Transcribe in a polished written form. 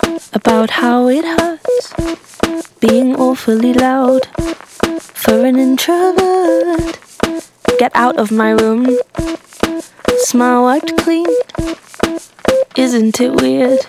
about how it hurts being awfully loud for an introvert. Get out of my room. Smile wiped clean. Isn't it weird?